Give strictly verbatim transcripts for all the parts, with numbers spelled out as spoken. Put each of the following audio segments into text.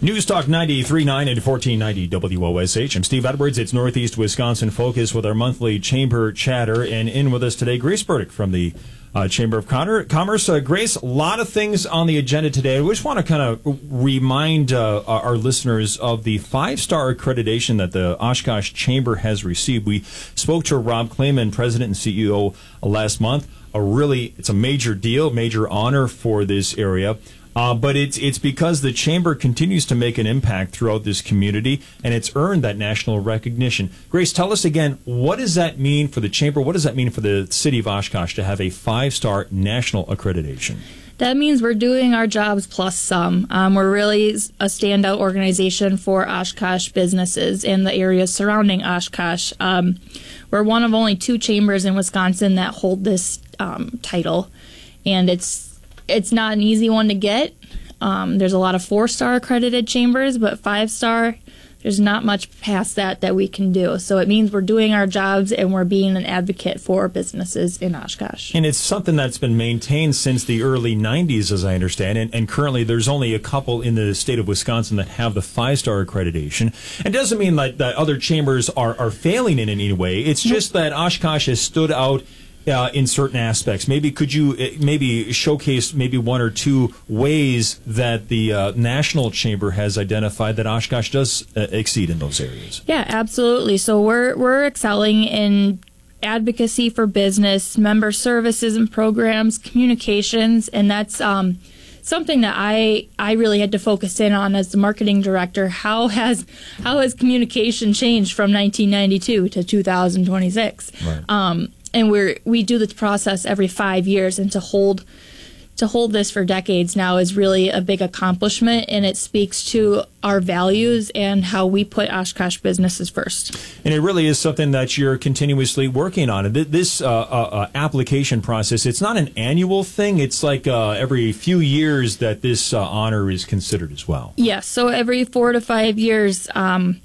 News Talk ninety-three point nine and fourteen ninety W O S H. I'm Steve Edwards. It's Northeast Wisconsin Focus with our monthly Chamber Chatter. And in with us today, Grace Burdick from the uh, Chamber of Con- Commerce. Uh, Grace, a lot of things on the agenda today. We just want to kind of remind uh, our listeners of the five-star accreditation that the Oshkosh Chamber has received. We spoke to Rob Clayman, President and C E O, uh, last month. A really, it's a major deal, major honor for this area. Uh, but it's it's because the Chamber continues to make an impact throughout this community, and it's earned that national recognition. Grace, tell us again, what does that mean for the Chamber? What does that mean for the city of Oshkosh to have a five-star national accreditation? That means we're doing our jobs plus some. Um, we're really a standout organization for Oshkosh businesses in the areas surrounding Oshkosh. Um, we're one of only two chambers in Wisconsin that hold this um, title, and it's It's not an easy one to get. Um, there's a lot of four-star accredited chambers, but five-star, there's not much past that that we can do. So it means we're doing our jobs and we're being an advocate for businesses in Oshkosh. And it's something that's been maintained since the early nineties, as I understand. And, and currently there's only a couple in the state of Wisconsin that have the five-star accreditation. It doesn't mean that, that other chambers are, are failing in any way. It's just that Oshkosh has stood out Uh, in certain aspects. Maybe could you uh, maybe showcase maybe one or two ways that the uh, National Chamber has identified that Oshkosh does uh, exceed in those areas? Yeah, absolutely. So we're we're excelling in advocacy for business, member services and programs, communications, and that's um, something that I I really had to focus in on as the marketing director. How has how has communication changed from nineteen ninety-two to two thousand twenty-six? Right. Um, And we're we do this process every five years, and to hold to hold this for decades now is really a big accomplishment, and it speaks to our values and how we put Oshkosh businesses first. And it really is something that you're continuously working on. And this uh, uh, uh, application process, it's not an annual thing. It's like uh, every few years that this uh, honor is considered as well. Yes, so every four to five years. Um,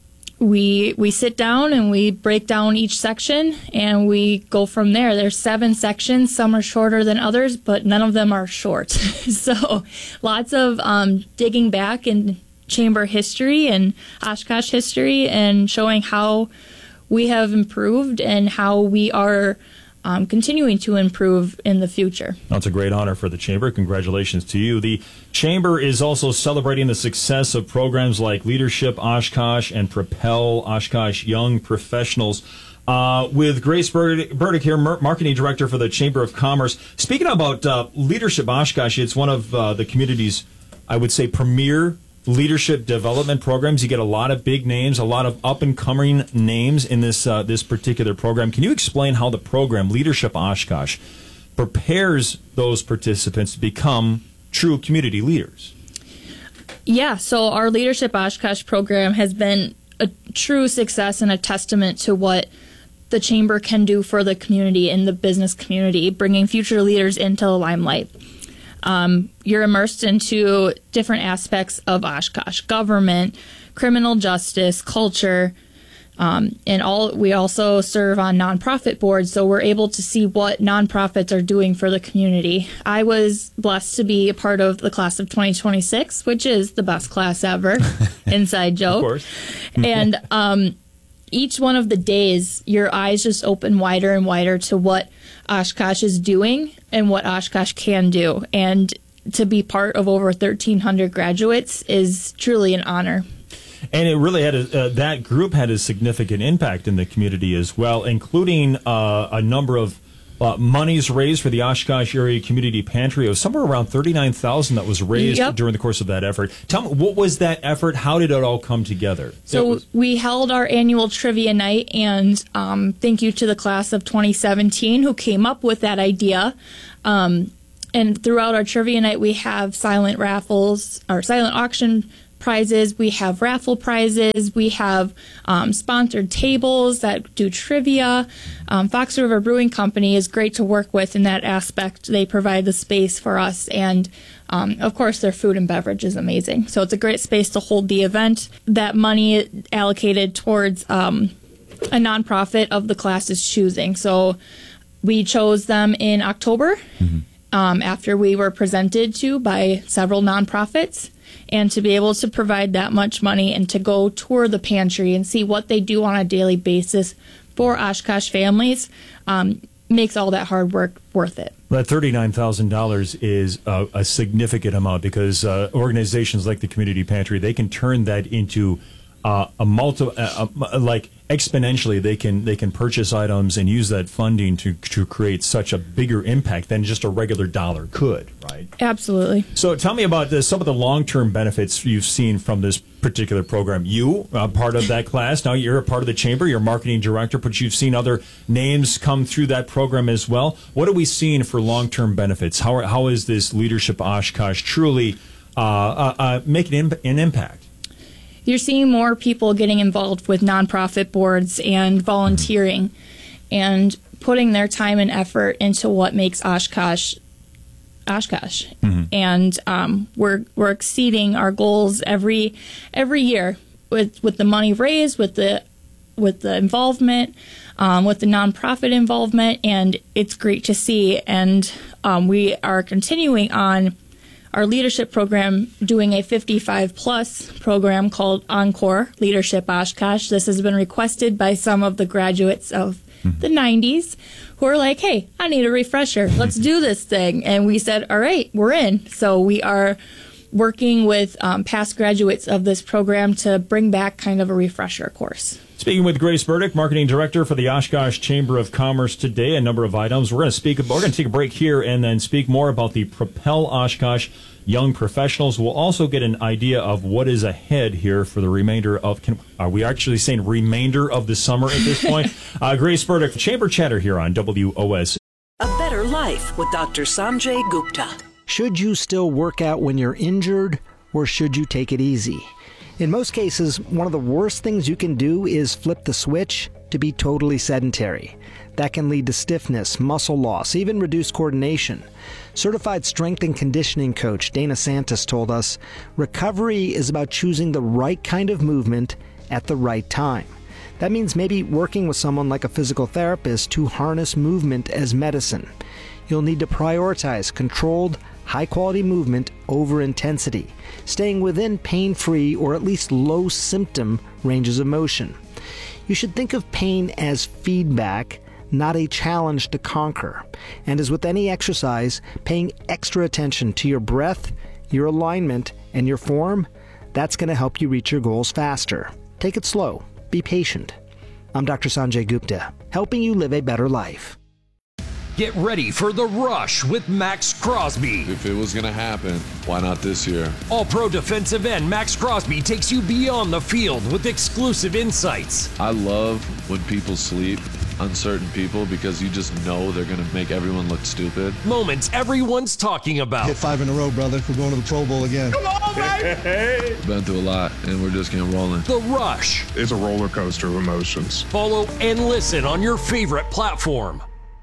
We we sit down and we break down each section and we go from there. There's seven sections. Some are shorter than others, but none of them are short. So lots of um, digging back in chamber history and Oshkosh history and showing how we have improved and how we are Um, continuing to improve in the future. That's a great honor for the Chamber. Congratulations to you. The Chamber is also celebrating the success of programs like Leadership Oshkosh and Propel Oshkosh Young Professionals. Uh, with Grace Burdick, Burdick here, Marketing Director for the Chamber of Commerce. Speaking about uh, Leadership Oshkosh, it's one of uh, the community's, I would say, premier leadership development programs. You get a lot of big names, a lot of up-and-coming names in this uh, this particular program. Can you explain how the program, Leadership Oshkosh, prepares those participants to become true community leaders? Yeah, so our Leadership Oshkosh program has been a true success and a testament to what the Chamber can do for the community and the business community, bringing future leaders into the limelight. Um, you're immersed into different aspects of Oshkosh, government, criminal justice, culture, um, and all. We also serve on nonprofit boards, so we're able to see what nonprofits are doing for the community. I was blessed to be a part of the class of twenty twenty-six, which is the best class ever, inside joke. Of course. And um, each one of the days, your eyes just open wider and wider to what Oshkosh is doing and what Oshkosh can do. And to be part of over thirteen hundred graduates is truly an honor. And it really had a, uh, that group had a significant impact in the community as well, including uh, a number of uh, monies raised for the Oshkosh Area Community Pantry. It was somewhere around thirty-nine thousand dollars that was raised yep. during the course of that effort. Tell me, what was that effort? How did it all come together? So was- we held our annual trivia night, and um, thank you to the class of twenty seventeen who came up with that idea. Um, and throughout our trivia night, we have silent raffles, or silent auction prizes. We have raffle prizes. We have um, sponsored tables that do trivia. Um, Fox River Brewing Company is great to work with in that aspect. They provide the space for us, and um, of course, their food and beverage is amazing. So it's a great space to hold the event. That money allocated towards um, a nonprofit of the class's choosing. So we chose them in October. Mm-hmm. Um, after we were presented to by several nonprofits. And to be able to provide that much money and to go tour the pantry and see what they do on a daily basis for Oshkosh families um, makes all that hard work worth it. That thirty-nine thousand dollars is a, a significant amount because uh, organizations like the Community Pantry, they can turn that into uh, a multi, uh, uh, like exponentially. They can they can purchase items and use that funding to to create such a bigger impact than just a regular dollar could, right? Absolutely. So tell me about this, some of the long-term benefits you've seen from this particular program. You are part of that class. Now you're a part of the chamber. You're marketing director, but you've seen other names come through that program as well. What are we seeing for long-term benefits? How are, how is this Leadership Oshkosh truly uh, uh, uh, making an, an impact? You're seeing more people getting involved with nonprofit boards and volunteering and putting their time and effort into what makes Oshkosh Oshkosh. Mm-hmm. And um, we're we're exceeding our goals every every year with with the money raised, with the with the involvement, um, with the nonprofit involvement, and it's great to see. And um, we are continuing on our leadership program, doing a fifty-five plus program called Encore Leadership Oshkosh. This has been requested by some of the graduates of mm-hmm. the nineties who are like, hey, I need a refresher. Let's do this thing. And we said, all right, we're in. So we are working with um, past graduates of this program to bring back kind of a refresher course. Speaking with Grace Burdick, Marketing Director for the Oshkosh Chamber of Commerce today, a number of items. We're going to speak. We're going to take a break here and then speak more about the Propel Oshkosh Young Professionals. We'll also get an idea of what is ahead here for the remainder of. Can, are we actually saying remainder of the summer at this point? uh, Grace Burdick, Chamber Chatter here on W O S. A Better Life with Doctor Sanjay Gupta. Should you still work out when you're injured, or should you take it easy? In most cases, one of the worst things you can do is flip the switch to be totally sedentary. That can lead to stiffness, muscle loss, even reduced coordination. Certified strength and conditioning coach Dana Santos told us, recovery is about choosing the right kind of movement at the right time. That means maybe working with someone like a physical therapist to harness movement as medicine. You'll need to prioritize controlled, high-quality movement over intensity, staying within pain-free or at least low-symptom ranges of motion. You should think of pain as feedback, not a challenge to conquer. And as with any exercise, paying extra attention to your breath, your alignment, and your form, that's going to help you reach your goals faster. Take it slow. Be patient. I'm Doctor Sanjay Gupta, helping you live a better life. Get ready for The Rush with Max Crosby. If it was going to happen, why not this year? All-pro defensive end Max Crosby takes you beyond the field with exclusive insights. I love when people sleep on certain people because you just know they're going to make everyone look stupid. Moments everyone's talking about. Hit five in a row, brother. We're going to the Pro Bowl again. Come on, baby! Been through a lot, and we're just getting rolling. The Rush. It's a roller coaster of emotions. Follow and listen on your favorite platform.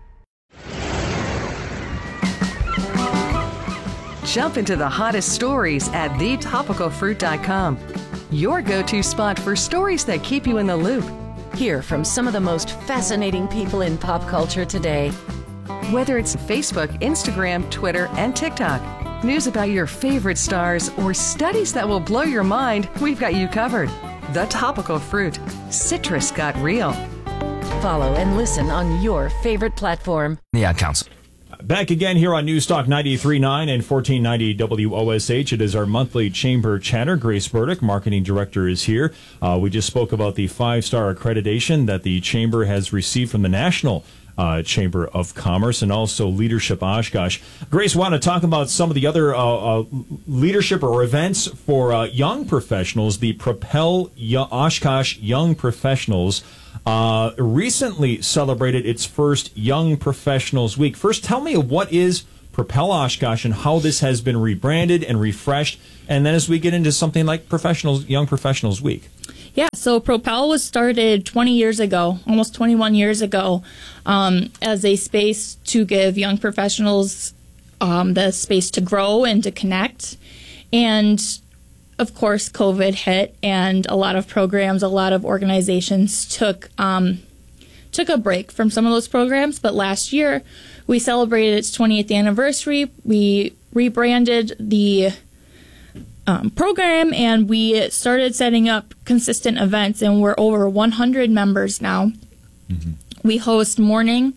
Jump into the hottest stories at the topical fruit dot com. Your go-to spot for stories that keep you in the loop. Hear from some of the most fascinating people in pop culture today. Whether it's Facebook, Instagram, Twitter, and TikTok, news about your favorite stars, or studies that will blow your mind, we've got you covered. The Topical Fruit. Citrus got real. Follow and listen on your favorite platform. The Ad Council. Back again here on News Talk ninety-three point nine and fourteen ninety W O S H. It is our monthly Chamber Chatter. Grace Burdick, Marketing Director, is here. Uh, we just spoke about the five-star accreditation that the Chamber has received from the National uh, Chamber of Commerce and also Leadership Oshkosh. Grace, want to talk about some of the other uh, uh, leadership or events for uh, young professionals. The Propel Yo- Oshkosh Young Professionals Uh, recently celebrated its first Young Professionals Week. First, tell me what is Propel Oshkosh and how this has been rebranded and refreshed, and then as we get into something like Professionals Young Professionals Week. Yeah, so Propel was started twenty years ago, almost twenty-one years ago, um, as a space to give young professionals um, the space to grow and to connect. And of course, COVID hit, and a lot of programs, a lot of organizations took um, took a break from some of those programs. But last year, we celebrated its twentieth anniversary. We rebranded the um, program, and we started setting up consistent events, and we're over one hundred members now. Mm-hmm. We host morning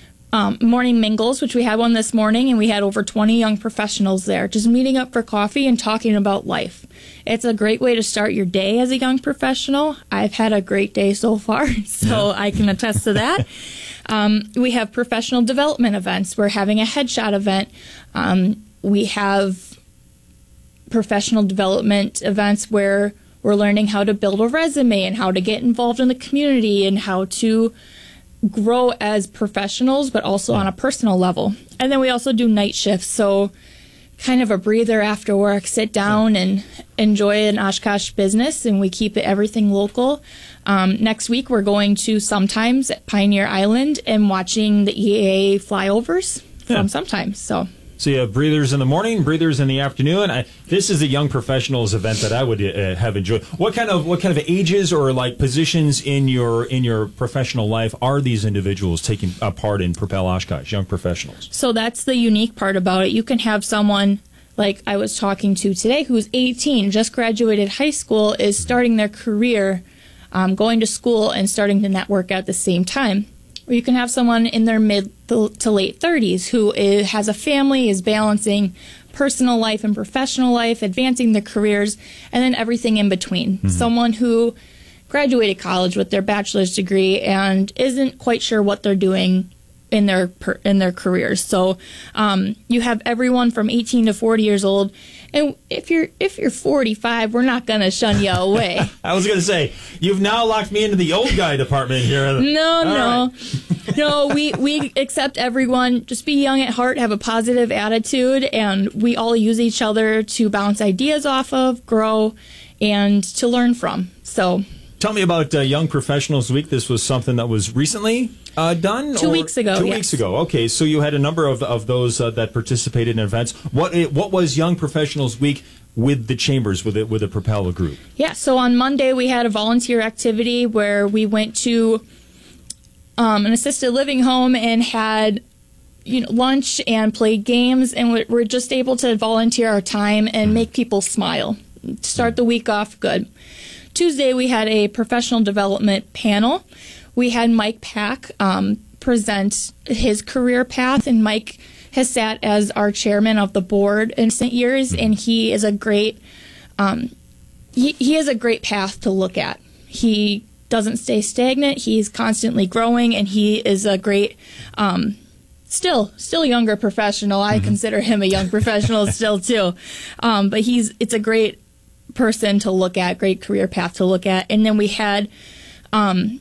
um, morning mingles, which we had one this morning, and we had over twenty young professionals there, just meeting up for coffee and talking about life. It's a great way to start your day as a young professional. I've had a great day so far, so I can attest to that. Um, we have professional development events. We're having a headshot event. Um, we have professional development events where we're learning how to build a resume and how to get involved in the community and how to grow as professionals, but also on a personal level. And then we also do night shifts, so kind of a breather after work, sit down and enjoy an Oshkosh business, and we keep it everything local. Um, next week, we're going to Sometimes at Pioneer Island and watching the E A A flyovers yeah. from Sometimes. So. So you have breathers in the morning, breathers in the afternoon. I, this is a young professionals event that I would uh, have enjoyed. What kind of what kind of ages or like positions in your in your professional life are these individuals taking a part in Propel Oshkosh, young professionals? So that's the unique part about it. You can have someone like I was talking to today who's eighteen, just graduated high school, is starting their career, um, going to school and starting to network at the same time. Or you can have someone in their mid to late thirties who is, has a family, is balancing personal life and professional life, advancing their careers, and then everything in between. Mm-hmm. Someone who graduated college with their bachelor's degree and isn't quite sure what they're doing in their in their careers. So um, you have everyone from eighteen to forty years old. And if you're if you're forty-five, we're not going to shun you away. I was going to say, you've now locked me into the old guy department here. No, All no. Right. No, we, we accept everyone. Just be young at heart, have a positive attitude, and we all use each other to bounce ideas off of, grow, and to learn from. So, tell me about uh, Young Professionals Week. This was something that was recently uh, done? Two or? weeks ago, Two yes. weeks ago. Okay, so you had a number of, of those uh, that participated in events. What what was Young Professionals Week with the Chambers, with it, with the Propel group? Yeah, so on Monday we had a volunteer activity where we went to um, an assisted living home and had you know lunch and played games, and we're, we're just able to volunteer our time and make people smile. Start the week off good. Tuesday, we had a professional development panel. We had Mike Pack um, present his career path, and Mike has sat as our chairman of the board in recent years, and he is a great um, he, he has a great path to look at. He doesn't stay stagnant. He's constantly growing, and he is a great um, still still younger professional. I mm-hmm. consider him a young professional still too, um, but he's it's a great person to look at, great career path to look at. And then we had um,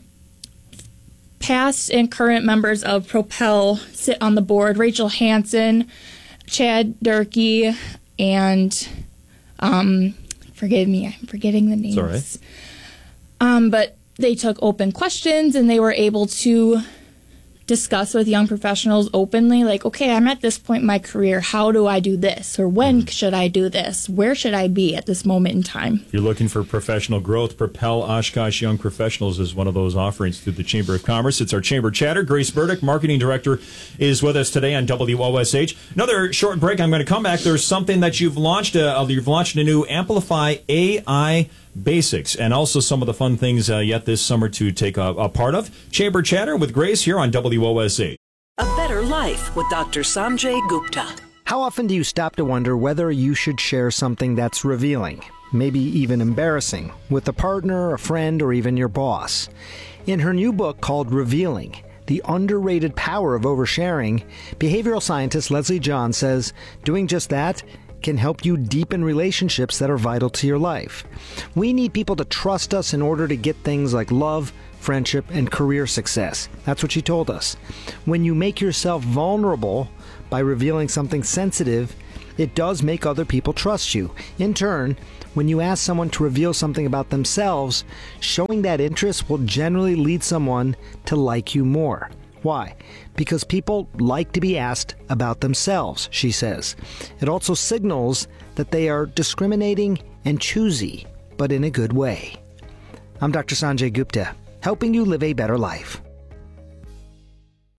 past and current members of Propel sit on the board: Rachel Hansen, Chad Durkee, and um, forgive me, I'm forgetting the names. It's all right. Um, but they took open questions, and they were able to discuss with young professionals openly, like, okay, I'm at this point in my career. How do I do this? Or when mm-hmm. should I do this? Where should I be at this moment in time? If you're looking for professional growth, Propel Oshkosh Young Professionals is one of those offerings through the Chamber of Commerce. It's our Chamber Chatter. Grace Burdick, Marketing Director, is with us today on W O S H. Another short break. I'm going to come back. There's something that you've launched. Uh, you've launched a new Amplify A I Basics, and also some of the fun things uh, yet this summer to take a, a part of. Chamber Chatter with Grace here on W O S H. A Better Life with Doctor Sanjay Gupta. How often do you stop to wonder whether you should share something that's revealing, maybe even embarrassing, with a partner, a friend, or even your boss? In her new book called Revealing, The Underrated Power of Oversharing, behavioral scientist Leslie John says doing just that can help you deepen relationships that are vital to your life. We need people to trust us in order to get things like love, friendship, and career success. That's what she told us. When you make yourself vulnerable by revealing something sensitive, it does make other people trust you. In turn, when you ask someone to reveal something about themselves, showing that interest will generally lead someone to like you more. Why? Because people like to be asked about themselves, she says. It also signals that they are discriminating and choosy, but in a good way. I'm Doctor Sanjay Gupta, helping you live a better life.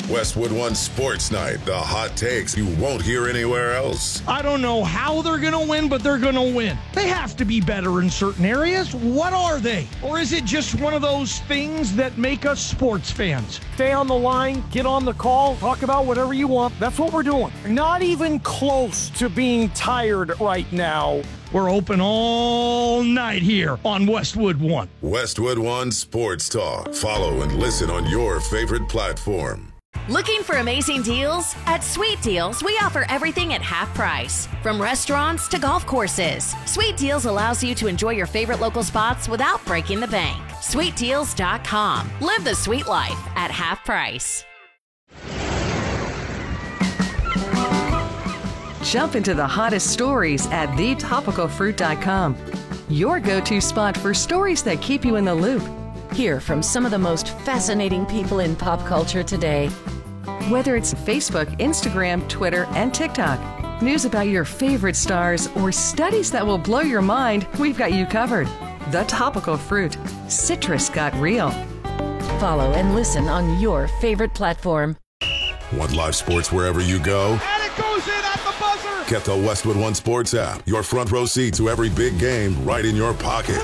Westwood One Sports Night, the hot takes you won't hear anywhere else. I don't know how they're going to win, but they're going to win. They have to be better in certain areas. What are they? Or is it just one of those things that make us sports fans? Stay on the line, get on the call, talk about whatever you want. That's what we're doing. Not even close to being tired right now. We're open all night here on Westwood One. Westwood One Sports Talk. Follow and listen on your favorite platform. Looking for amazing deals? At Sweet Deals, we offer everything at half price. From restaurants to golf courses, Sweet Deals allows you to enjoy your favorite local spots without breaking the bank. sweet deals dot com. Live the sweet life at half price. Jump into the hottest stories at the topical fruit dot com. Your go-to spot for stories that keep you in the loop. Hear from some of the most fascinating people in pop culture today. Whether it's Facebook, Instagram, Twitter, and TikTok, news about your favorite stars, or studies that will blow your mind, we've got you covered. The Topical Fruit. Citrus got real. Follow and listen on your favorite platform. Want live sports wherever you go? And it goes in at the buzzer! Get the Westwood One Sports app. Your front row seat to every big game right in your pocket.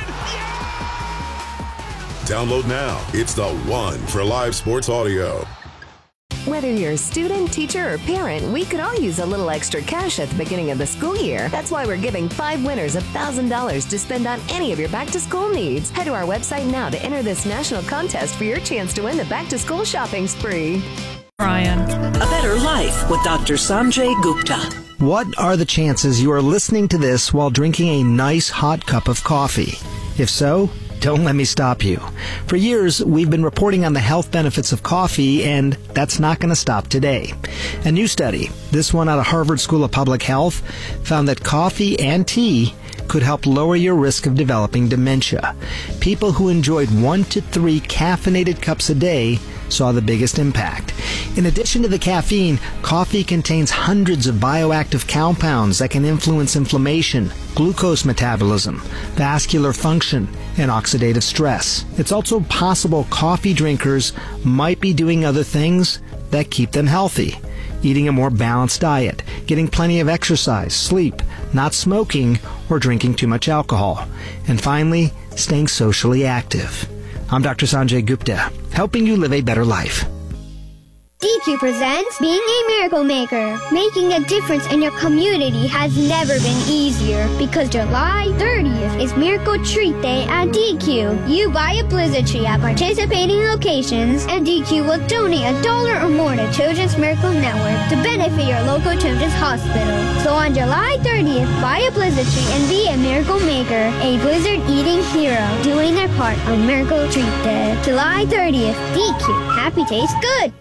Download now. It's the one for live sports audio. Whether you're a student, teacher, or parent, we could all use a little extra cash at the beginning of the school year. That's why we're giving five winners one thousand dollars to spend on any of your back-to-school needs. Head to our website now to enter this national contest for your chance to win the back-to-school shopping spree. Ryan. A Better Life with Doctor Sanjay Gupta. What are the chances you are listening to this while drinking a nice hot cup of coffee? If so, don't let me stop you. For years, we've been reporting on the health benefits of coffee, and that's not going to stop today. A new study, this one out of Harvard School of Public Health, found that coffee and tea could help lower your risk of developing dementia. People who enjoyed one to three caffeinated cups a day saw the biggest impact. In addition to the caffeine, coffee contains hundreds of bioactive compounds that can influence inflammation, glucose metabolism, vascular function, and oxidative stress. It's also possible coffee drinkers might be doing other things that keep them healthy. Eating a more balanced diet, getting plenty of exercise, sleep, not smoking, or drinking too much alcohol. And finally, staying socially active. I'm Doctor Sanjay Gupta, helping you live a better life. D Q presents Being a Miracle Maker. Making a difference in your community has never been easier because July thirtieth is Miracle Treat Day at D Q. You buy a Blizzard tree at participating locations and D Q will donate a dollar or more to Children's Miracle Network to benefit your local children's hospital. So on July thirtieth, buy a Blizzard tree and be a Miracle Maker, a Blizzard eating hero, doing their part on Miracle Treat Day. July thirtieth, D Q. Happy tastes good.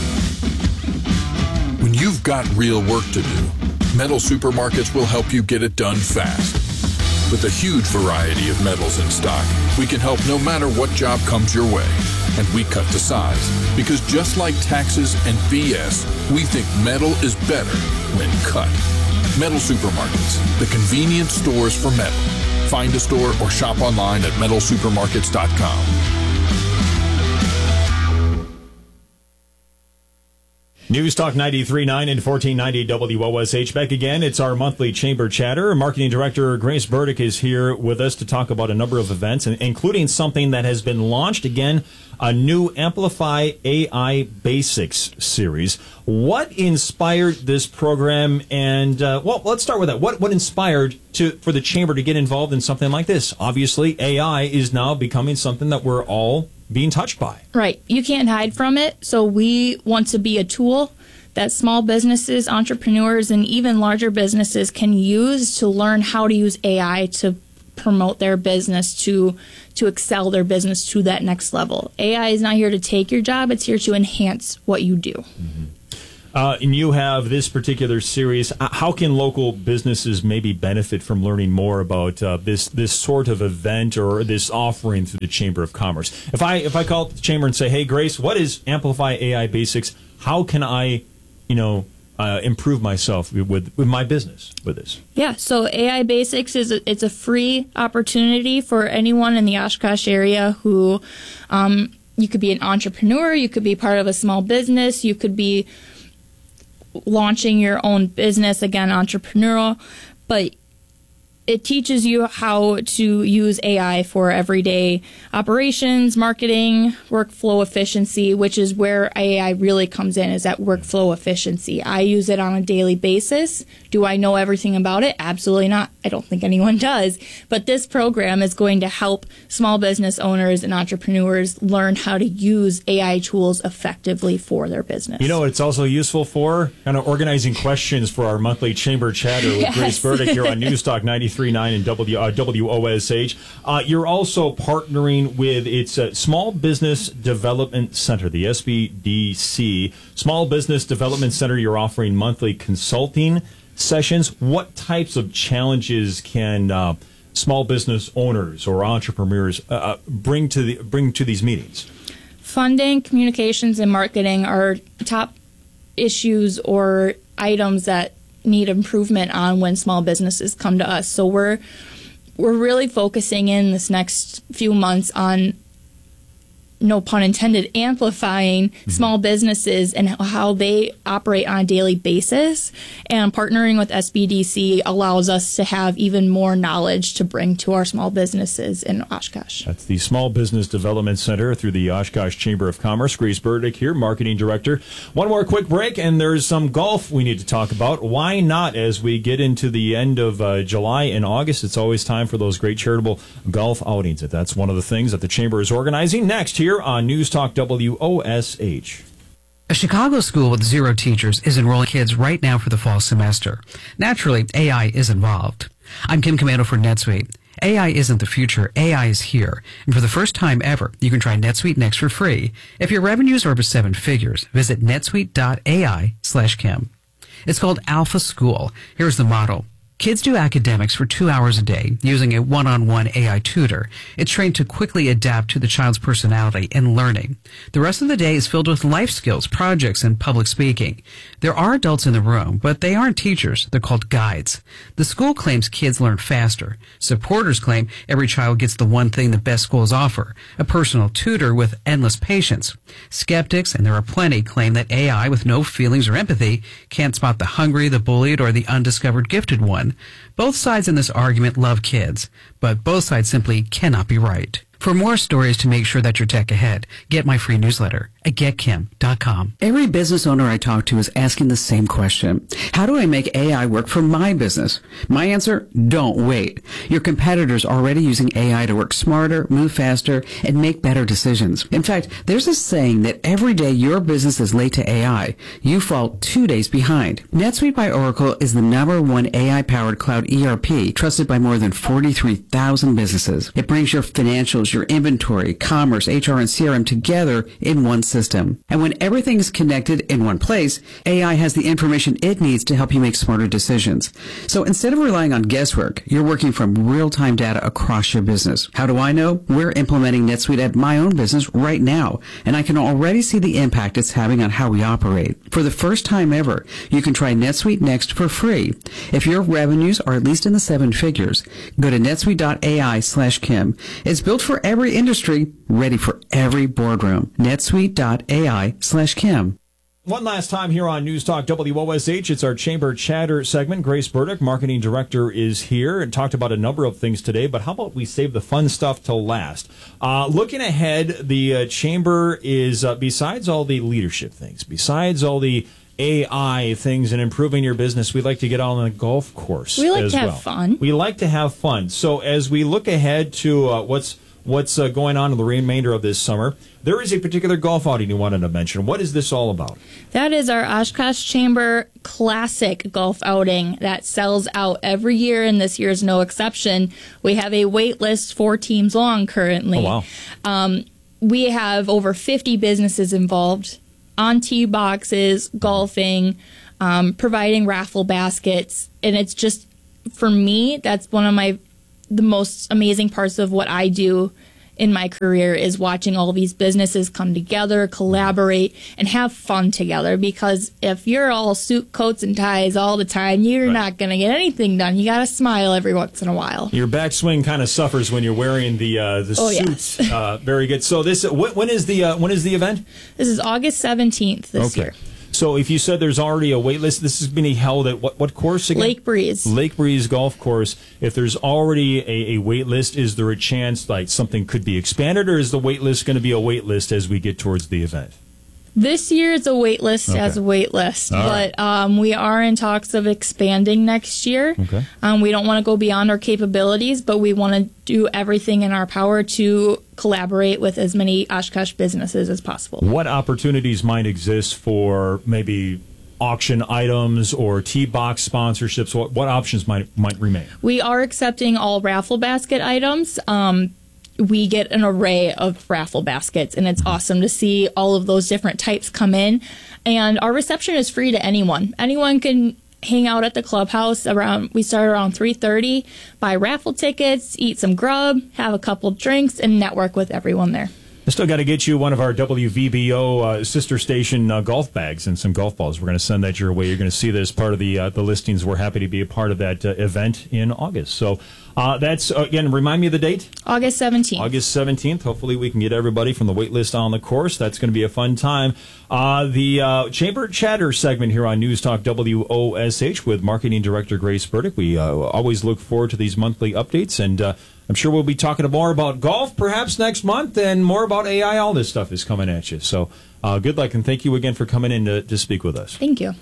When you've got real work to do, Metal Supermarkets will help you get it done fast. With a huge variety of metals in stock, we can help no matter what job comes your way. And we cut to size, because just like taxes and B S, we think metal is better when cut. Metal Supermarkets, the convenient stores for metal. Find a store or shop online at metal supermarkets dot com. News Talk ninety-three point nine and fourteen ninety W O S H. Back again. It's our monthly Chamber Chatter. Marketing Director Grace Burdick is here with us to talk about a number of events, including something that has been launched again, a new Amplify A I Basics series. What inspired this program? And, uh, well, let's start with that. What what inspired to for the Chamber to get involved in something like this? Obviously, A I is now becoming something that we're all being touched by. Right. You can't hide from it. So we want to be a tool that small businesses, entrepreneurs, and even larger businesses can use to learn how to use A I to promote their business, to to excel their business to that next level. A I is not here to take your job. It's here to enhance what you do. Mm-hmm. Uh, and you have this particular series. How can local businesses maybe benefit from learning more about uh, this this sort of event or this offering through the Chamber of Commerce? If I if I call up the Chamber and say, "Hey, Grace, what is Amplify A I Basics? How can I, you know, uh, improve myself with with my business with this?" Yeah, so A I Basics is a, it's a free opportunity for anyone in the Oshkosh area who. Um, you could be an entrepreneur, you could be part of a small business, you could be launching your own business, again, entrepreneurial, but it teaches you how to use A I for everyday operations, marketing, workflow efficiency, which is where A I really comes in, is that workflow efficiency. I use it on a daily basis. Do I know everything about it? Absolutely not. I don't think anyone does. But this program is going to help small business owners and entrepreneurs learn how to use A I tools effectively for their business. You know what it's also useful for? Kind of organizing questions for our monthly Chamber Chatter with Yes. Grace Burdick here on News Talk ninety-three point nine and W, uh, W O S H. Uh, you're also partnering with its uh, Small Business Development Center, the S B D C. Small Business Development Center, you're offering monthly consulting sessions. What types of challenges can uh, small business owners or entrepreneurs uh, bring to the bring to these meetings? Funding, communications, and marketing are top issues or items that need improvement on when small businesses come to us. So we're we're really focusing in this next few months on, no pun intended, amplifying mm-hmm. small businesses and how they operate on a daily basis. And partnering with S B D C allows us to have even more knowledge to bring to our small businesses in Oshkosh. That's the Small Business Development Center through the Oshkosh Chamber of Commerce. Grace Burdick here, Marketing Director. One more quick break, and there's some golf we need to talk about. Why not as we get into the end of uh, July and August? It's always time for those great charitable golf outings. That's one of the things that the Chamber is organizing. Next here on News Talk W O S H. A Chicago school with zero teachers is enrolling kids right now for the fall semester. Naturally, A I is involved. I'm Kim Commando for NetSuite. A I isn't the future, A I is here. And for the first time ever, you can try NetSuite Next for free. If your revenues are over seven figures, visit netsuite.ai slash Kim. It's called Alpha School. Here's the motto. Kids do academics for two hours a day using a one-on-one A I tutor. It's trained to quickly adapt to the child's personality and learning. The rest of the day is filled with life skills, projects, and public speaking. There are adults in the room, but they aren't teachers. They're called guides. The school claims kids learn faster. Supporters claim every child gets the one thing the best schools offer, a personal tutor with endless patience. Skeptics, and there are plenty, claim that A I with no feelings or empathy can't spot the hungry, the bullied, or the undiscovered gifted one. Both sides in this argument love kids, but both sides simply cannot be right. For more stories to make sure that you're tech ahead, get my free newsletter at get kim dot com. Every business owner I talk to is asking the same question. How do I make A I work for my business? My answer, don't wait. Your competitors are already using A I to work smarter, move faster, and make better decisions. In fact, there's a saying that every day your business is late to A I, you fall two days behind. NetSuite by Oracle is the number one A I-powered cloud E R P trusted by more than forty-three thousand businesses. It brings your financials, your inventory, commerce, H R, and C R M together in one system. And when everything is connected in one place, A I has the information it needs to help you make smarter decisions. So instead of relying on guesswork, you're working from real-time data across your business. How do I know? We're implementing NetSuite at my own business right now, and I can already see the impact it's having on how we operate. For the first time ever, you can try NetSuite Next for free. If your revenues are at least in the seven figures, go to netsuite.ai slash Kim. It's built for every industry, ready for every boardroom. netsuite.ai slash Kim. One last time here on News Talk W O S H. It's our Chamber Chatter segment. Grace Burdick, Marketing Director, is here and talked about a number of things today, but how about we save the fun stuff till last? Uh, looking ahead, the uh, Chamber is, uh, besides all the leadership things, besides all the A I things and improving your business, we like to get out on the golf course We like as to have well. fun. We like to have fun. So as we look ahead to uh, what's what's uh, going on in the remainder of this summer, there is a particular golf outing you wanted to mention. What is this all about? That is our Oshkosh Chamber Classic golf outing that sells out every year, and this year is no exception. We have a wait list four teams long currently. Oh, wow. Um, we have over fifty businesses involved on tee boxes, golfing, um, providing raffle baskets, and it's just, for me, that's one of my the most amazing parts of what I do, in my career is watching all these businesses come together, collaborate, and have fun together. Because if you're all suit, coats, and ties all the time, you're right. not going to get anything done. You got to smile every once in a while. Your backswing kind of suffers when you're wearing the uh, the oh, suit. Yes. uh, very good. So this wh- when is the uh, when is the event? This is August seventeenth this okay. year. So if you said there's already a wait list, this is being held at what, what course again? Lake Breeze. Lake Breeze Golf Course. If there's already a, a wait list, is there a chance like something could be expanded, or is the wait list going to be a wait list as we get towards the event? This year it's a wait list okay. as a wait list, All but right. um, we are in talks of expanding next year. Okay. Um, we don't want to go beyond our capabilities, but we want to do everything in our power to collaborate with as many Oshkosh businesses as possible. What opportunities might exist for maybe auction items or tee box sponsorships? What, what options might might remain? We are accepting all raffle basket items. Um, we get an array of raffle baskets, and it's awesome to see all of those different types come in. And our reception is free to anyone. Anyone can hang out at the clubhouse around, we start around three thirty, buy raffle tickets, eat some grub, have a couple drinks, and network with everyone there. I still got to get you one of our W V B O uh, sister station uh, golf bags and some golf balls. We're going to send that your way. You're going to see that as part of the uh, the listings. We're happy to be a part of that uh, event in August. So uh, that's, uh, again, remind me of the date? August seventeenth. August seventeenth. Hopefully we can get everybody from the wait list on the course. That's going to be a fun time. Uh, the uh, Chamber Chatter segment here on News Talk W O S H with Marketing Director Grace Burdick. We uh, always look forward to these monthly updates, and uh, I'm sure we'll be talking more about golf perhaps next month and more about A I. All this stuff is coming at you. So uh, good luck, and thank you again for coming in to, to speak with us. Thank you.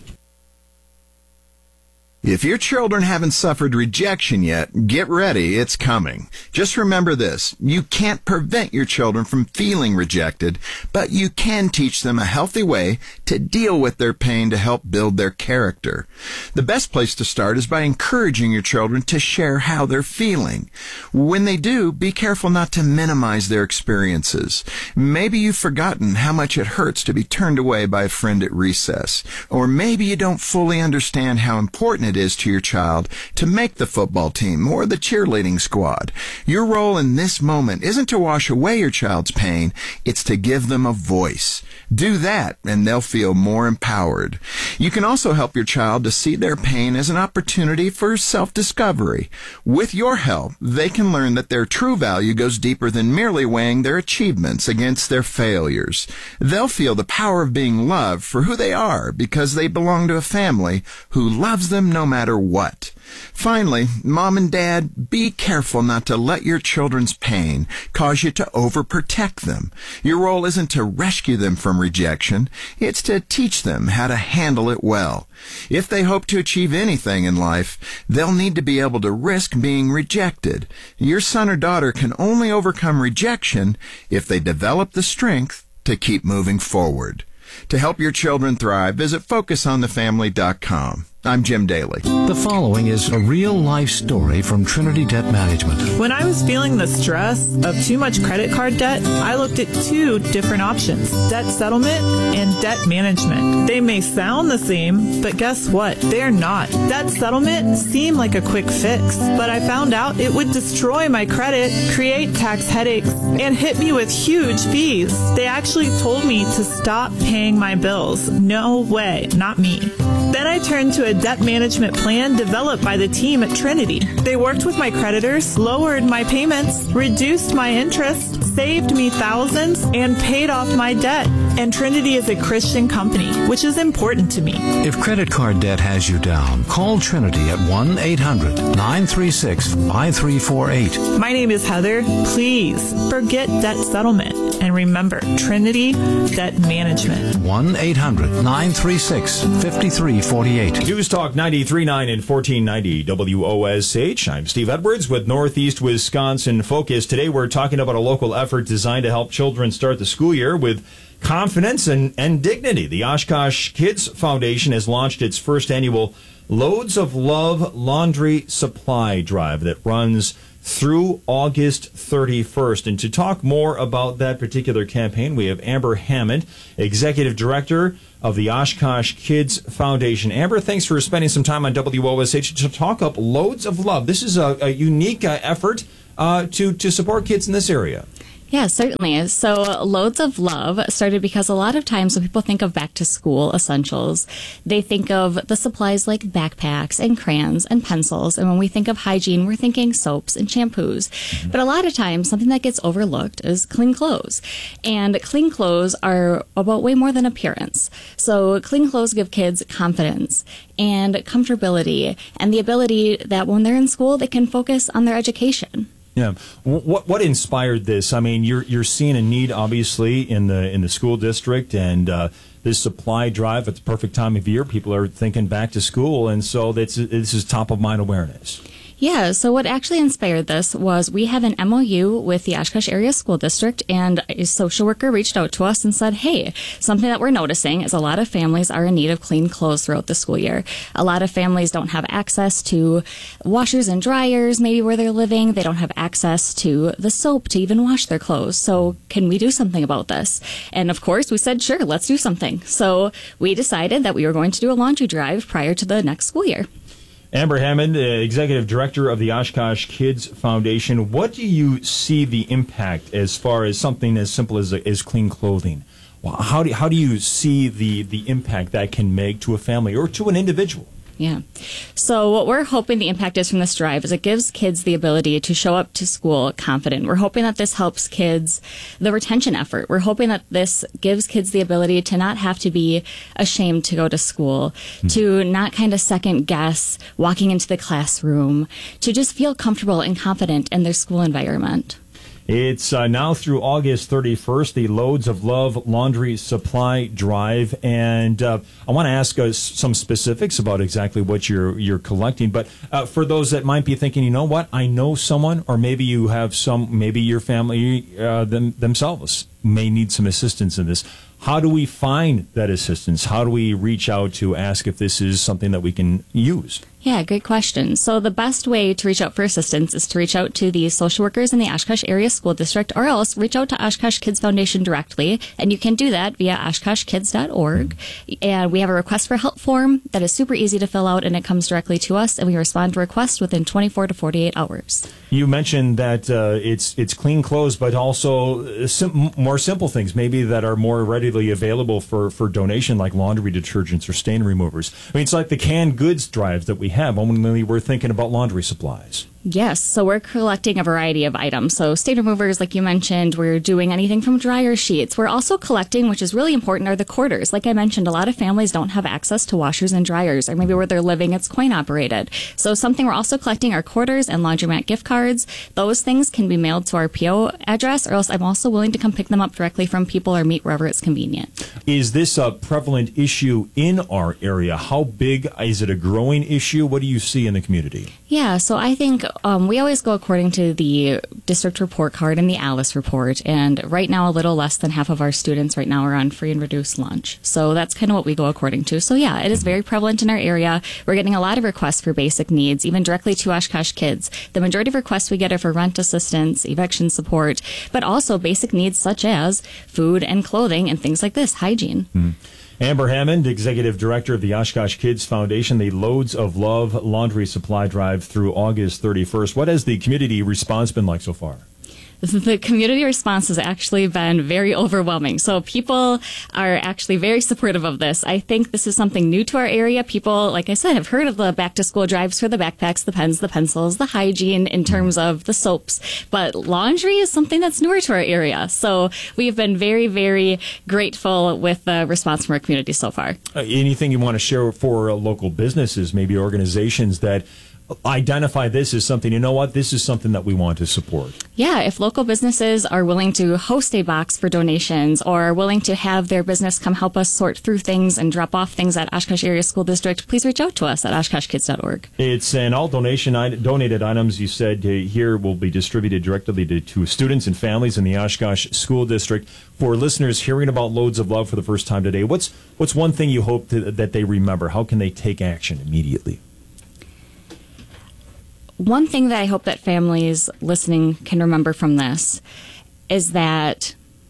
If your children haven't suffered rejection yet, get ready, it's coming. Just remember this, you can't prevent your children from feeling rejected, but you can teach them a healthy way to deal with their pain to help build their character. The best place to start is by encouraging your children to share how they're feeling. When they do, be careful not to minimize their experiences. Maybe you've forgotten how much it hurts to be turned away by a friend at recess, or maybe you don't fully understand how important it is to your child to make the football team or the cheerleading squad. Your role in this moment isn't to wash away your child's pain, it's to give them a voice. Do that and they'll feel more empowered. You can also help your child to see their pain as an opportunity for self-discovery. With your help, they can learn that their true value goes deeper than merely weighing their achievements against their failures. They'll feel the power of being loved for who they are because they belong to a family who loves them no matter what. Finally, Mom and Dad, be careful not to let your children's pain cause you to overprotect them. Your role isn't to rescue them from rejection, it's to teach them how to handle it well. If they hope to achieve anything in life, they'll need to be able to risk being rejected. Your son or daughter can only overcome rejection if they develop the strength to keep moving forward. To help your children thrive, visit focus on the family dot com. I'm Jim Daly. The following is a real-life story from Trinity Debt Management. When I was feeling the stress of too much credit card debt, I looked at two different options, debt settlement and debt management. They may sound the same, but guess what? They're not. Debt settlement seemed like a quick fix, but I found out it would destroy my credit, create tax headaches, and hit me with huge fees. They actually told me to stop paying my bills. No way, not me. Then I turned to a debt management plan developed by the team at Trinity. They worked with my creditors, lowered my payments, reduced my interest, saved me thousands, and paid off my debt. And Trinity is a Christian company, which is important to me. If credit card debt has you down, call Trinity at one eight hundred nine three six five three four eight. My name is Heather. Please forget debt settlement and remember Trinity Debt Management. one eight hundred nine three six five three four eight. News Talk ninety-three point nine and fourteen ninety W O S H. I'm Steve Edwards with Northeast Wisconsin Focus. Today we're talking about a local effort designed to help children start the school year with confidence and, and dignity. The Oshkosh Kids Foundation has launched its first annual Loads of Love Laundry Supply Drive that runs through August thirty-first. And to talk more about that particular campaign, we have Amber Hammond, Executive Director of the Oshkosh Kids Foundation. Amber, thanks for spending some time on W O S H to talk up Loads of Love. This is a, a unique uh, effort uh, to, to support kids in this area. Yeah, certainly. So Loads of Love started because a lot of times when people think of back to school essentials, they think of the supplies like backpacks and crayons and pencils. And when we think of hygiene, we're thinking soaps and shampoos. Mm-hmm. But a lot of times something that gets overlooked is clean clothes. And clean clothes are about way more than appearance. So clean clothes give kids confidence and comfortability and the ability that when they're in school, they can focus on their education. Yeah. What what inspired this? I mean, you're you're seeing a need obviously in the in the school district, and uh, this supply drive at the perfect time of year. People are thinking back to school, and so that's this is top of mind awareness. Yeah, so what actually inspired this was we have an M O U with the Oshkosh Area School District, and a social worker reached out to us and said, hey, something that we're noticing is a lot of families are in need of clean clothes throughout the school year. A lot of families don't have access to washers and dryers, maybe where they're living. They don't have access to the soap to even wash their clothes. So can we do something about this? And of course, we said, sure, let's do something. So we decided that we were going to do a laundry drive prior to the next school year. Amber Hammond, uh, Executive Director of the Oshkosh Kids Foundation. What do you see the impact as far as something as simple as, as clean clothing? Well, how do, how do you see the, the impact that can make to a family or to an individual? Yeah. So what we're hoping the impact is from this drive is it gives kids the ability to show up to school confident. We're hoping that this helps kids, the retention effort. We're hoping that this gives kids the ability to not have to be ashamed to go to school, mm-hmm. to not kind of second guess walking into the classroom, to just feel comfortable and confident in their school environment. It's uh, now through August thirty-first, the Loads of Love Laundry Supply Drive, and uh, I want to ask us some specifics about exactly what you're you're collecting. But uh, for those that might be thinking, you know what, I know someone, or maybe you have some, maybe your family uh, them, themselves may need some assistance in this. How do we find that assistance? How do we reach out to ask if this is something that we can use? Yeah, great question. So the best way to reach out for assistance is to reach out to the social workers in the Oshkosh Area School District, or else reach out to Oshkosh Kids Foundation directly, and you can do that via oshkosh kids dot org. And we have a request for help form that is super easy to fill out, and it comes directly to us, and we respond to requests within twenty-four to forty-eight hours. You mentioned that uh, it's it's clean clothes, but also sim- more simple things, maybe that are more readily available for, for donation, like laundry detergents or stain removers. I mean, it's like the canned goods drives that we have only we're thinking about laundry supplies. Yes, so we're collecting a variety of items. So stain removers, like you mentioned, we're doing anything from dryer sheets. We're also collecting, which is really important, are the quarters. Like I mentioned, a lot of families don't have access to washers and dryers, or maybe where they're living, it's coin operated. So something we're also collecting are quarters and laundromat gift cards. Those things can be mailed to our P O address, or else I'm also willing to come pick them up directly from people or meet wherever it's convenient. Is this a prevalent issue in our area? How big? Is it a growing issue? What do you see in the community? Yeah, so I think um, we always go according to the district report card and the ALICE report, and right now a little less than half of our students right now are on free and reduced lunch. So that's kind of what we go according to. So yeah, it is very prevalent in our area. We're getting a lot of requests for basic needs, even directly to Oshkosh Kids. The majority of requests we get are for rent assistance, eviction support, but also basic needs such as food and clothing and things like this, hygiene. Mm. Amber Hammond, Executive Director of the Oshkosh Kids Foundation, the Loads of Love Laundry Supply Drive through August thirty-first. What has the community response been like so far? The community response has actually been very overwhelming. So people are actually very supportive of this. I think this is something new to our area. People, like I said, have heard of the back-to-school drives for the backpacks, the pens, the pencils, the hygiene in terms of the soaps. But laundry is something that's newer to our area. So we've been very, very grateful with the response from our community so far. Uh, anything you want to share for uh, local businesses, maybe organizations that identify this as something, you know what, this is something that we want to support? Yeah, if local businesses are willing to host a box for donations or are willing to have their business come help us sort through things and drop off things at Oshkosh Area School District, please reach out to us at oshkosh kids dot org. It's and all donation donated items, you said uh, here, will be distributed directly to, to students and families in the Oshkosh School District. For listeners hearing about Loads of Love for the first time today, what's what's one thing you hope to, that they remember? How can they take action immediately? One thing that I hope that families listening can remember from this is that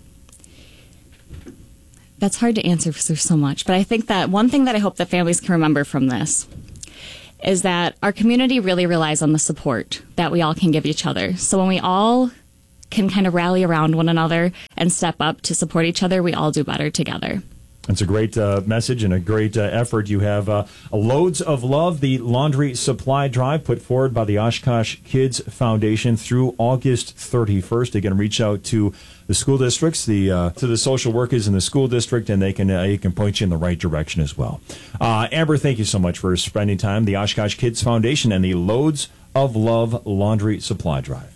that's hard to answer because there's so much, but I think that one thing that I hope that families can remember from this is that our community really relies on the support that we all can give each other. So when we all can kind of rally around one another and step up to support each other, we all do better together. It's a great uh, message and a great uh, effort. You have uh, Loads of Love, the laundry supply drive put forward by the Oshkosh Kids Foundation through August thirty-first. Again, reach out to the school districts, the uh, to the social workers in the school district, and they can uh, they can point you in the right direction as well. Uh, Amber, thank you so much for spending time. The Oshkosh Kids Foundation and the Loads of Love laundry supply drive.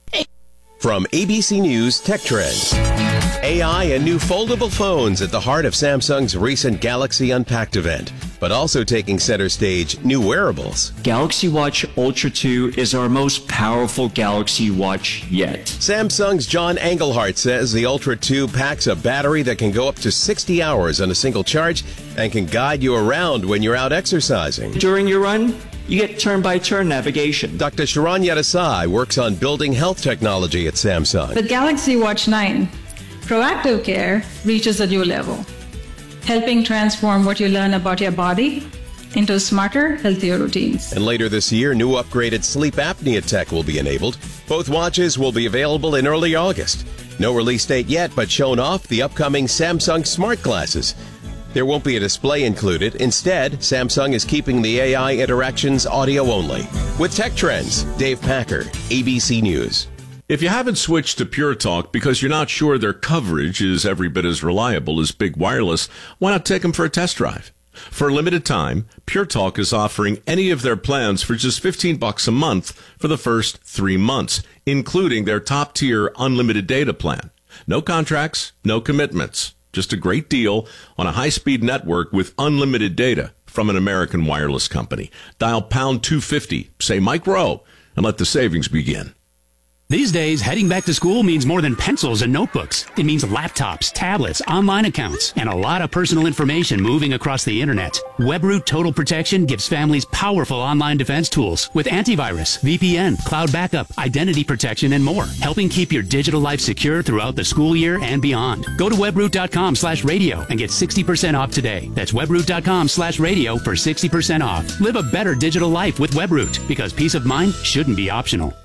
From A B C News Tech Trends. A I and new foldable phones at the heart of Samsung's recent Galaxy Unpacked event, but also taking center stage, new wearables. Galaxy Watch Ultra two is our most powerful Galaxy Watch yet. Samsung's John Engelhardt says the Ultra two packs a battery that can go up to sixty hours on a single charge and can guide you around when you're out exercising. During your run, you get turn-by-turn navigation. Doctor Sharon Yadasai works on building health technology at Samsung. With Galaxy Watch nine, proactive care reaches a new level, helping transform what you learn about your body into smarter, healthier routines. And later this year, new upgraded sleep apnea tech will be enabled. Both watches will be available in early August. No release date yet, but shown off the upcoming Samsung Smart Glasses. There won't be a display included. Instead, Samsung is keeping the A I interactions audio only. With Tech Trends, Dave Packer, A B C News. If you haven't switched to Pure Talk because you're not sure their coverage is every bit as reliable as Big Wireless, why not take them for a test drive? For a limited time, Pure Talk is offering any of their plans for just fifteen bucks a month for the first three months, including their top-tier unlimited data plan. No contracts, no commitments. Just a great deal on a high-speed network with unlimited data from an American wireless company. Dial pound two fifty, say Mike Rowe, and let the savings begin. These days, heading back to school means more than pencils and notebooks. It means laptops, tablets, online accounts, and a lot of personal information moving across the internet. WebRoot Total Protection gives families powerful online defense tools with antivirus, V P N, cloud backup, identity protection, and more, helping keep your digital life secure throughout the school year and beyond. Go to webroot.com slash radio and get sixty percent off today. That's webroot.com slash radio for sixty percent off. Live a better digital life with WebRoot, because peace of mind shouldn't be optional.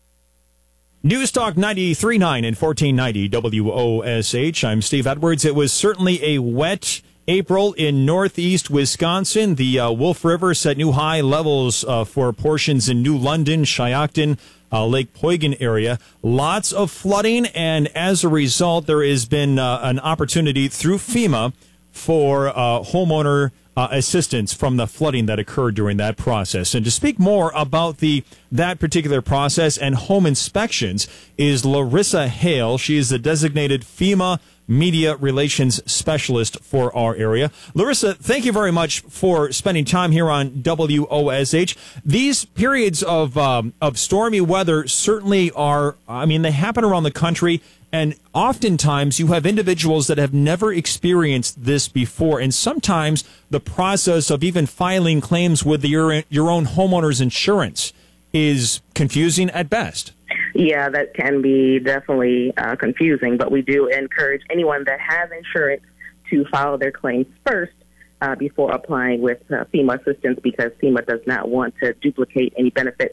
News Talk ninety-three point nine and fourteen ninety W O S H. I'm Steve Edwards. It was certainly a wet April in northeast Wisconsin. The uh, Wolf River set new high levels uh, for portions in New London, Shiocton, uh, Lake Poygan area. Lots of flooding, and as a result, there has been uh, an opportunity through FEMA for uh, homeowner Uh, assistance from the flooding that occurred during that process. And to speak more about the that particular process and home inspections is Larissa Hale. She is the designated FEMA Media Relations Specialist for our area. Larissa, thank you very much for spending time here on W O S H. These periods of um, of stormy weather certainly are, I mean, they happen around the country. And oftentimes you have individuals that have never experienced this before. And sometimes the process of even filing claims with the, your, your own homeowner's insurance is confusing at best. Yeah, that can be definitely uh, confusing. But we do encourage anyone that has insurance to file their claims first uh, before applying with uh, FEMA assistance, because FEMA does not want to duplicate any benefits.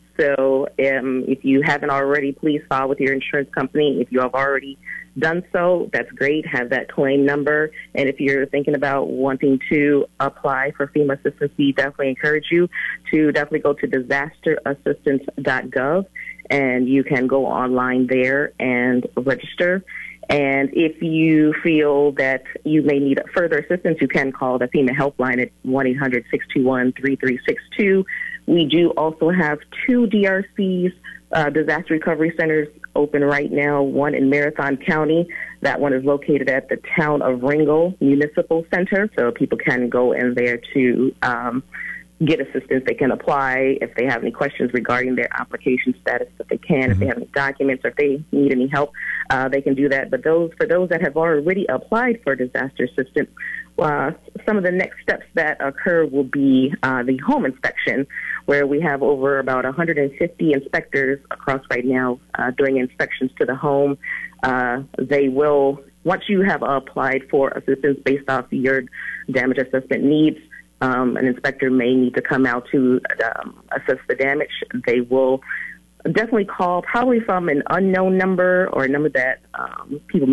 So um, if you haven't already, please file with your insurance company. If you have already done so, that's great. Have that claim number. And if you're thinking about wanting to apply for FEMA assistance, we definitely encourage you to definitely go to disaster assistance dot gov, and you can go online there and register. And if you feel that you may need further assistance, you can call the FEMA helpline at one eight hundred six two one three three six two. We do also have two D R Cs, uh, disaster recovery centers, open right now, one in Marathon County. That one is located at the Town of Ringgold Municipal Center, so people can go in there to um, get assistance. They can apply if they have any questions regarding their application status, if they can, mm-hmm. if they have any documents, or if they need any help, uh, they can do that. But those for those that have already applied for disaster assistance, uh, some of the next steps that occur will be uh, the home inspection, where we have over about one hundred fifty inspectors across right now uh, doing inspections to the home. Uh, they will, once you have applied for assistance based off your damage assessment needs, Um, an inspector may need to come out to um, assess the damage. They will definitely call probably from an unknown number or a number that um, people